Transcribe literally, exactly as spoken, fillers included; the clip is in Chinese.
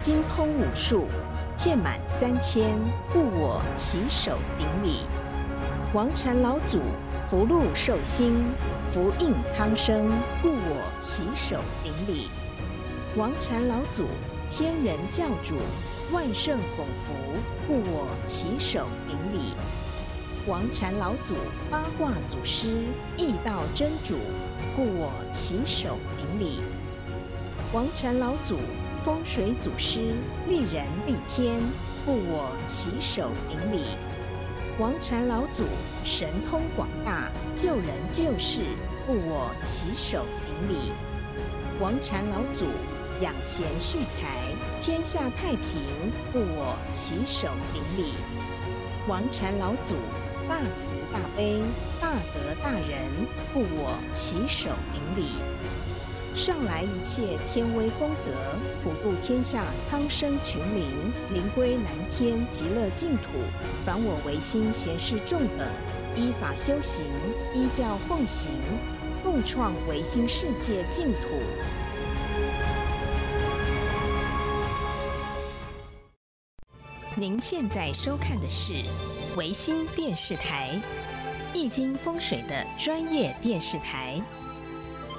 精通武术，遍满三千，故我起手顶礼。王禅老祖福禄寿星，福应苍生，故我起手顶礼。王禅老祖天人教主，万圣拱福，故我起手顶礼。王禅老祖八卦祖师，易道真主，故我起手顶礼。王禅老祖风水祖师，利人利天，故我起手顶礼。王禅老祖神通广大，救人救世，故我起手顶礼。王禅老祖养贤蓄财，天下太平，故我起手顶礼。王禅老祖大慈大悲，大德大仁，故我起手顶礼。上来一切天威功德，普度天下苍生群灵，灵归南天极乐净土。凡我唯心贤士众等，依法修行，依教奉行，共创唯心世界净土。您现在收看的是唯心电视台，易经风水的专业电视台。